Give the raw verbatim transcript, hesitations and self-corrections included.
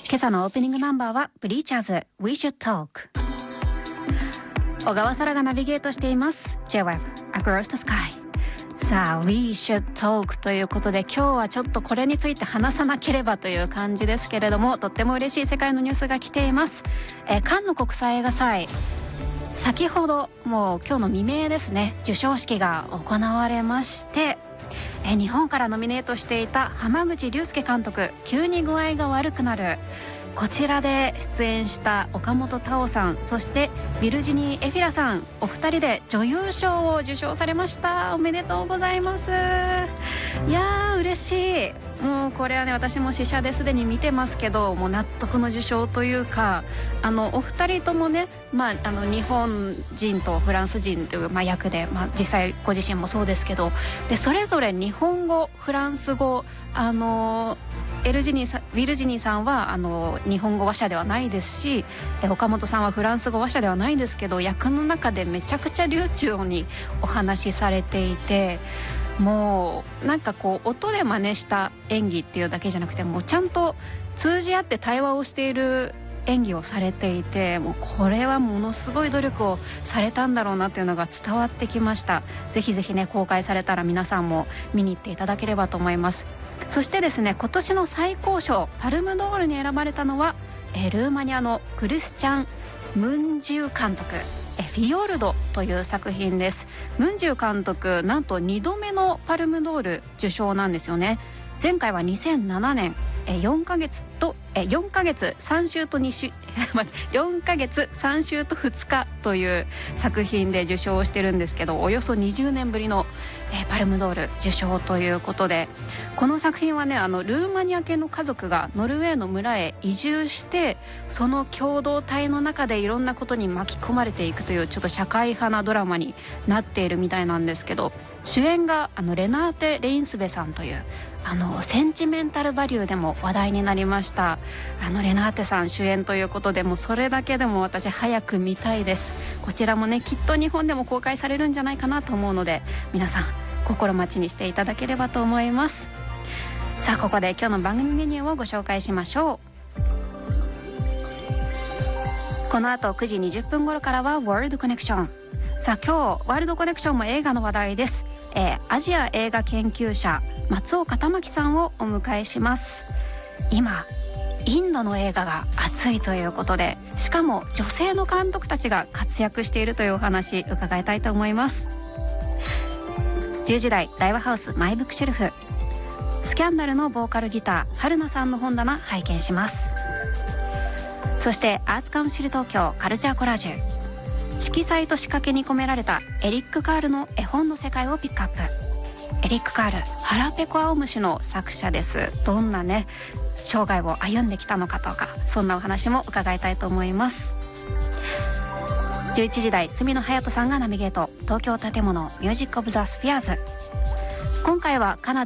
今朝のオープニングナンバーはブリーチャーズ We Should Talk。 小川沙羅がナビゲートしています J-ウェブ Across the Sky。 さあ We Should Talk ということで、今日はちょっとこれについて話さなければという感じですけれども、とっても嬉しい世界のニュースが来ています。えー、カンヌ国際映画祭、先ほどもう今日の未明ですね、授賞式が行われまして、え日本からノミネートしていた濱口竜介監督、急に具合が悪くなる、こちらで出演した岡本太郎さん、そしてビルジニー・エフィラさん、お二人で女優賞を受賞されました。おめでとうございます。いやー嬉しい。もうこれはね、私も試写ですでに見てますけど、もう納得の受賞というか、あのお二人ともね、まあ、あの日本人とフランス人という、まあ、役で、まあ、実際ご自身もそうですけど、でそれぞれ日本語、フランス語、あのエルジニーさん、ウィルジニーさんはあの日本語話者ではないですし、岡本さんはフランス語話者ではないですけど、役の中でめちゃくちゃ流暢にお話しされていて、もうなんかこう音で真似した演技っていうだけじゃなくて、もうちゃんと通じ合って対話をしている演技をされていて、もうこれはものすごい努力をされたんだろうなっていうのが伝わってきました。ぜひぜひね、公開されたら皆さんも見に行っていただければと思います。そしてですね、今年の最高賞パルムドールに選ばれたのは、えルーマニアのクリスチャン・ムンジュ監督、えフィヨルドという作品です。ムンジュ監督、なんとにどめのパルムドール受賞なんですよね。前回はにせんななねん、えよんかげつとえよんかげつさん週とに週待ってよんかげつさん週とふつかという作品で受賞してるんですけど、およそにじゅうねんぶりのえパルムドール受賞ということで、この作品はね、あのルーマニア系の家族がノルウェーの村へ移住して、その共同体の中でいろんなことに巻き込まれていくという、ちょっと社会派なドラマになっているみたいなんですけど、主演があのレナーテ・レインスベさんという、あのセンチメンタルバリューでも話題になりました。あのレナーテさん主演ということで、もうそれだけでも私早く見たいです。こちらもね、きっと日本でも公開されるんじゃないかなと思うので、皆さん心待ちにしていただければと思います。さあ、ここで今日の番組メニューをご紹介しましょう。この後くじにじゅっぷん頃からはワールドコネクション。さあ、今日ワールドコネクションも映画の話題です。えー、アジア映画研究者松尾忠幹さんをお迎えします。今インドの映画が熱いということで、しかも女性の監督たちが活躍しているというお話伺いたいと思います。じゅうじ台大和ハウスマイブックシェルフ、スキャンダルのボーカルギター春菜さんの本棚拝見します。そしてアーツカウンシル東京カルチャーコラージュ、色彩と仕掛けに込められたエリック・カールの絵本の世界をピックアップ。エリック・カール、腹ペコ青虫の作者です。どんなね生涯を歩んできたのかとか、そんなお話も伺いたいと思います。じゅういちじ台住野隼人さんがナビゲート、東京建物ミュージック・オブ・ザ・スフィアーズ。今回はカナダ